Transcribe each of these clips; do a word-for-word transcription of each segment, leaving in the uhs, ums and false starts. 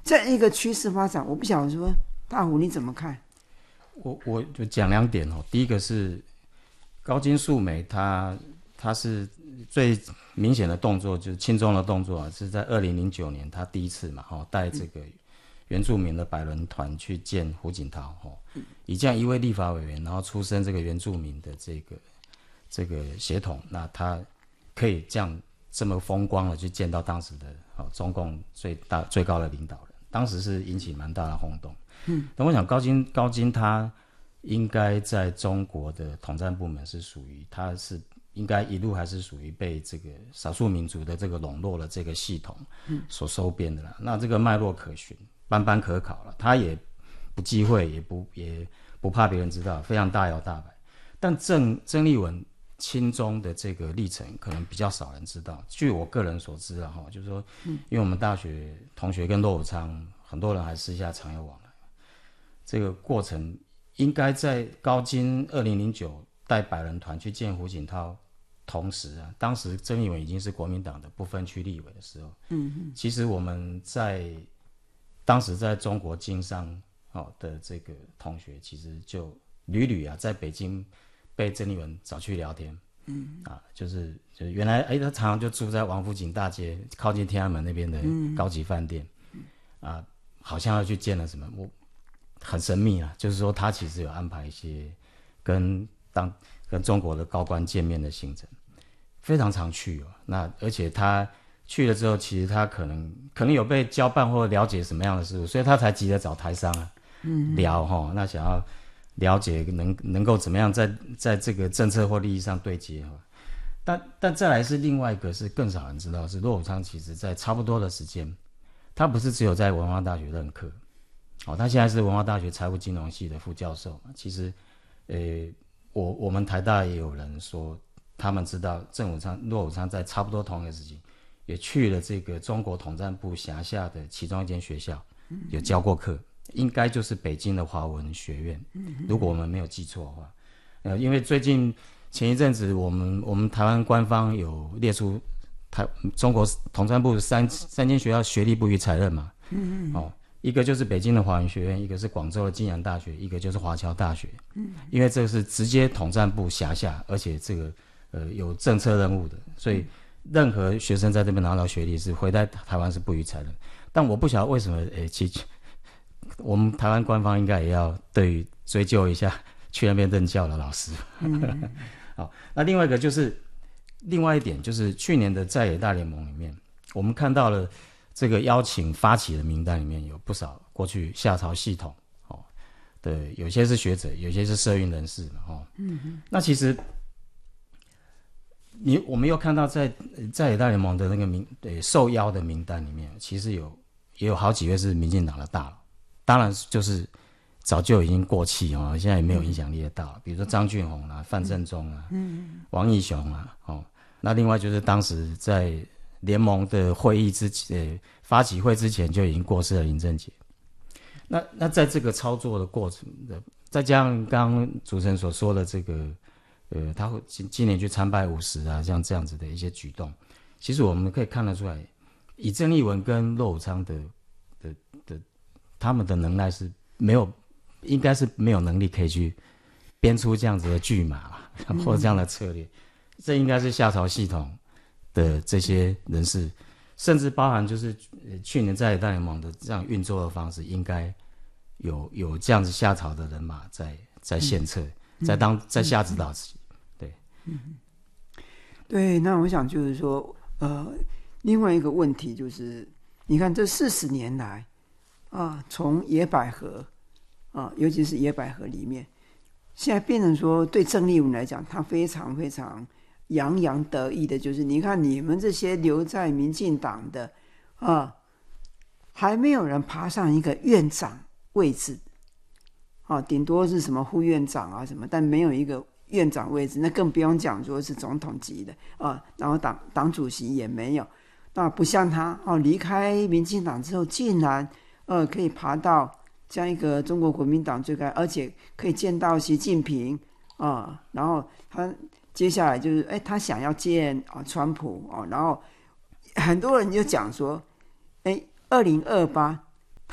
这一个趋势发展，我不晓得说大虎你怎么看？ 我我就讲两点哦。第一个是高金素梅它，它是最明显的动作，就是亲中的动作啊，是在二零零九年他第一次嘛，哦，带这个原住民的百人团去见胡锦涛，哦，以这样一位立法委员，然后出身这个原住民的这个这个血统，那他可以这样这么风光的去见到当时的哦中共最大最高的领导人，当时是引起蛮大的轰动。嗯，但我想高金高金他应该在中国的统战部门是属于，他是应该一路还是属于被这个少数民族的这个笼络的这个系统所收编的啦。嗯、那这个脉络可循，斑斑可考了。他也不忌讳，也不也不怕别人知道，非常大摇大摆。但郑郑丽文亲中的这个历程，可能比较少人知道。据我个人所知啊，哈，就是说，因为我们大学同学跟骆武昌很多人还私下常有往来，这个过程应该在高金二零零九带百人团去见胡锦涛。同时啊，当时郑丽文已经是国民党的不分区立委的时候，嗯，其实我们在当时在中国经商哦的这个同学，其实就屡屡啊在北京被郑丽文找去聊天，嗯啊，就是就是原来哎他常常就住在王府井大街靠近天安门那边的高级饭店，嗯、啊，好像要去见了什么，我很神秘啊，就是说他其实有安排一些跟当跟中国的高官见面的行程。非常常去哦，那而且他去了之后，其实他可能可能有被交办或了解什么样的事物，所以他才急着找台商啊，嗯，聊哈，那想要了解能能够怎么样在在这个政策或利益上对接哈。但但再来是另外一个是更少人知道，是骆武昌其实在差不多的时间，他不是只有在文化大学任课，哦，他现在是文化大学财务金融系的副教授。其实，呃，我我们台大也有人说。他们知道郑武昌、骆武昌在差不多同一个时期，也去了这个中国统战部辖下的其中一间学校，有教过课，应该就是北京的华文学院，如果我们没有记错的话。呃，因为最近前一阵子，我们我们台湾官方有列出台中国统战部三三间学校学历不予采认嘛，哦，一个就是北京的华文学院，一个是广州的暨南大学，一个就是华侨大学，因为这个是直接统战部辖下，而且这个。呃，有政策任务的，所以任何学生在这边拿到学历是回在台湾是不予采认。但我不晓得为什么，诶，其实我们台湾官方应该也要对于追究一下去那边任教的老师。嗯、好，那另外一个就是另外一点就是去年的在野大联盟里面，我们看到了这个邀请发起的名单里面有不少过去夏朝系统哦的，有些是学者，有些是社运人士嘛，哦，嗯，那其实。你我们又看到在在野大联盟的那个名呃受邀的名单里面，其实有也有好几位是民进党的大佬，当然就是早就已经过气哦，现在也没有影响力的大佬，比如说张俊宏啊、范振中啊、嗯、王义雄啊，哦，那另外就是当时在联盟的会议之前、呃、发起会之前就已经过世的林正杰。那那在这个操作的过程的，再加上刚刚主持人所说的这个。呃，他会今今年去参拜五十啊，像这样子的一些举动，其实我们可以看得出来，以郑丽文跟骆武昌的的的他们的能耐是没有，应该是没有能力可以去编出这样子的剧码或者这样的策略，嗯、这应该是夏朝系统的这些人士，甚至包含就是去年在大联盟的这样运作的方式，应该有有这样子夏朝的人马在在献策。嗯在当在下指导期，对，嗯， 对，那我想就是说，呃，另外一个问题就是，你看这四十年来，啊，从野百合，啊，尤其是野百合里面，现在变成说对郑丽文来讲，他非常非常洋洋得意的，就是你看你们这些留在民进党的，啊，还没有人爬上一个院长位置。哦，顶多是什么副院长啊什么，但没有一个院长位置，那更不用讲说是总统级的啊。然后党党主席也没有，那不像他哦，离开民进党之后，竟然呃可以爬到这样一个中国国民党最高，而且可以见到习近平啊。然后他接下来就是，哎，他想要见啊川普啊，然后很多人就讲说，哎，二零二八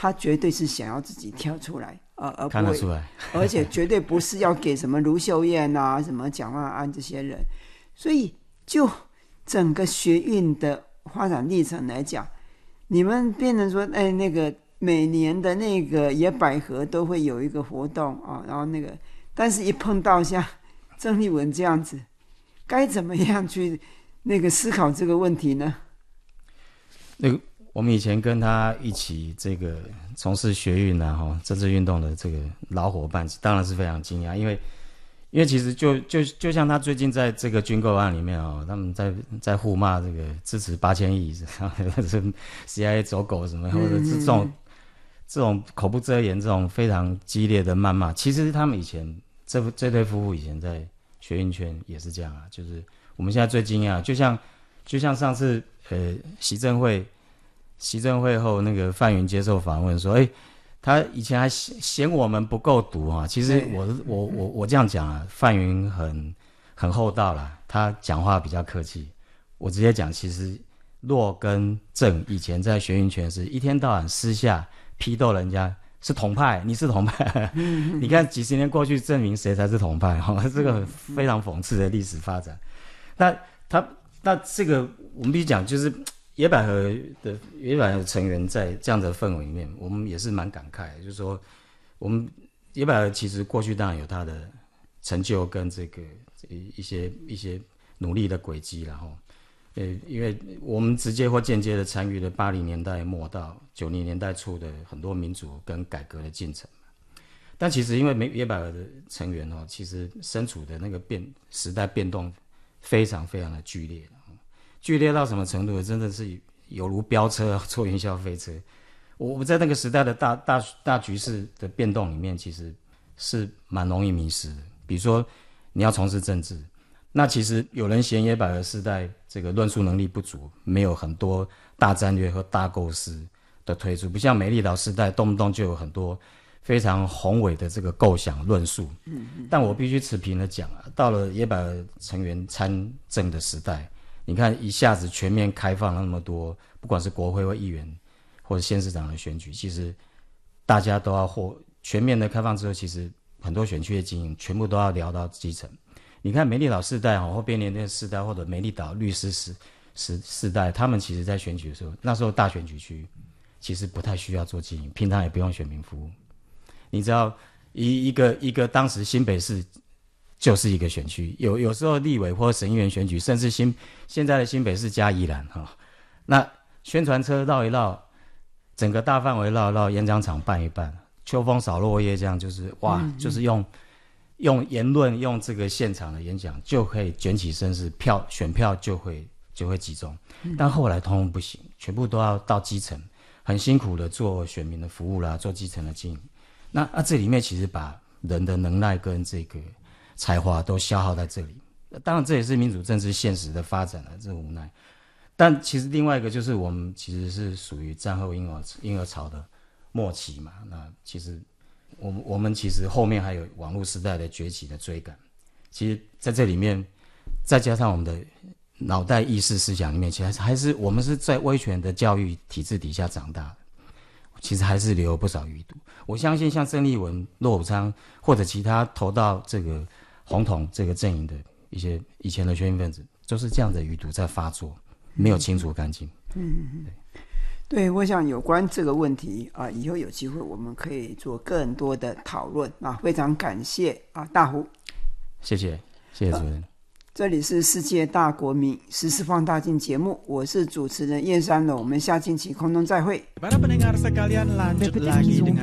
他绝对是想要自己跳出来，呃，而不会看得出来， 而且绝对不是要给什么卢秀燕啊、什么蒋万安这些人。所以就整个学运的发展历程来讲，你们变成说，哎，那个每年的那个野百合都会有一个活动啊，然后那个，但是一碰到像郑丽文这样子，该怎么样去那个思考这个问题呢？ 那个我们以前跟他一起这个从事学运啊、哈政治运动的这个老伙伴，当然是非常惊讶，因为因为其实就就就像他最近在这个军购案里面哦，他们在在互骂这个支持八千亿，或者是 C I A 走狗什么，或者是这种这种口不择言、这种非常激烈的谩骂，其实他们以前这这对夫妇以前在学运圈也是这样啊，就是我们现在最惊讶，就像就像上次呃习政会习政会后那个范云接受访问说，哎。他以前还嫌我们不够毒啊，其实我我我我这样讲啊，范云很很厚道啦，他讲话比较客气。我直接讲，其实骆跟郑以前在学运圈是一天到晚私下批斗人家是统派，你是统派，你看几十年过去，证明谁才是统派哈，这个非常讽刺的历史发展。那他那这个我们必须讲，就是。野百合的野百合成员在这样的氛围里面，我们也是蛮感慨的，就是说，我们野百合其实过去当然有它的成就跟这个一些一些努力的轨迹，然后，呃，因为我们直接或间接的参与了八零年代末到九零年代初的很多民主跟改革的进程，但其实因为野百合的成员哦，其实身处的那个变时代变动非常非常的剧烈。剧烈到什么程度？真的是犹如飙车坐云霄飞车。我们在那个时代的大大大局势的变动里面，其实是蛮容易迷失的。比如说，你要从事政治，那其实有人嫌野百合世代这个论述能力不足，没有很多大战略和大构思的推出，不像美丽岛世代动不动就有很多非常宏伟的这个构想论述。嗯嗯。但我必须持平的讲啊，到了野百合成员参政的时代。你看，一下子全面开放了那么多，不管是国会或议员或者县市长的选举，其实大家都要或全面的开放之后，其实很多选区的经营全部都要聊到基层。你看美丽岛世代或边联世代或者美丽岛律师世世世代，他们其实在选举的时候，那时候大选举区其实不太需要做经营，平常也不用选民服务。你知道，一一个一个当时新北市。就是一个选区，有有时候立委或省议员选举，甚至新现在的新北市加宜兰哈，那宣传车绕一绕，整个大范围绕一绕，演讲场办一办，秋风扫落叶，这样就是哇，嗯嗯就是用用言论，用这个现场的演讲就可以卷起声势，票选票就会就会集中。但后来通通不行，全部都要到基层，很辛苦的做选民的服务啦，做基层的经营。那啊，这里面其实把人的能耐跟这个。才华都消耗在这里，当然这也是民主政治现实的发展了，这无奈。但其实另外一个就是我们其实是属于战后婴儿婴儿潮的末期嘛，那其实我们我们其实后面还有网络时代的崛起的追赶，其实在这里面再加上我们的脑袋意识思想里面，其实还是我们是在威权的教育体制底下长大的。其实还是留有不少余毒。我相信像郑丽文、骆武昌或者其他投到这个红统这个阵营的一些以前的学运分子，就是这样的余毒在发作，没有清除干净。 嗯嗯，对，对，我想有关这个问题啊，以后有机会我们可以做更多的讨论啊。非常感谢啊，大胡， 谢谢，谢谢主任。 这里是世界大国民时事放大镜节目，我是主持人燕山龙，我们下星期空中再会。 Para pendengar sekalian lanjut lagi dengan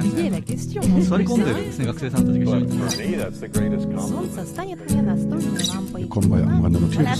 Sorry kondeですね学生さんたちが一緒に。Солнце станет мне настольной лампой.